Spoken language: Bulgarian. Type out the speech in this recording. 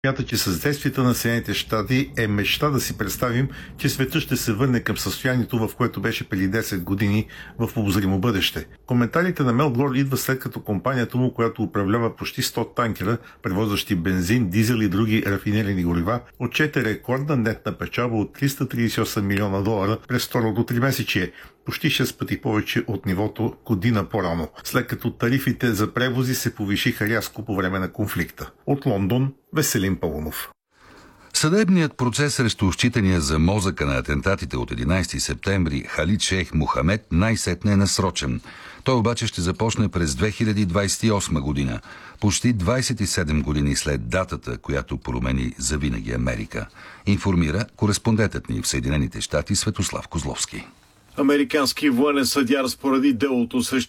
Смята, че с действията на Съединените щати е мечта да си представим, че светът ще се върне към състоянието, в което беше преди 10 години в обозримо бъдеще. Коментарите на Мел Гор идва след като компанията му, която управлява почти 100 танкера, превозващи бензин, дизел и други рафинирани горива, отчете рекордна нетна печалба от $338 милиона през второто тримесечие, почти 6 пъти повече от нивото година по-рано, след като тарифите за превози се повишиха рязко по време на конфликта. От Лондон, Веселин Паунов. Съдебният процес срещу считания за мозъка на атентатите от 11 септември Халид Шейх Мохамед най-сетне е насрочен. Той обаче ще започне през 2028 година, почти 27 години след датата, която промени завинаги Америка. Информира кореспондентът ни в Съединените щати Светослав Козловски. Американски военен съдия разпореди делото срещу